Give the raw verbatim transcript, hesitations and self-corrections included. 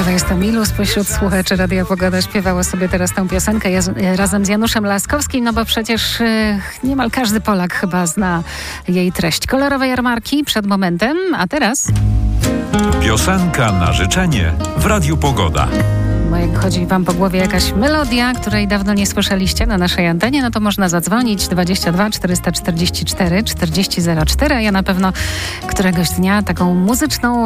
Ciekawa jestem, ilu spośród słuchaczy Radia Pogoda śpiewało sobie teraz tę piosenkę jaz- razem z Januszem Laskowskim, no bo przecież y, niemal każdy Polak chyba zna jej treść. Kolorowe jarmarki przed momentem, a teraz... Piosenka na życzenie w Radiu Pogoda. Bo jak chodzi wam po głowie jakaś melodia, której dawno nie słyszeliście na naszej antenie, no to można zadzwonić dwadzieścia dwa czterysta czterdzieści cztery czterdzieści zero cztery, a ja na pewno któregoś dnia taką muzyczną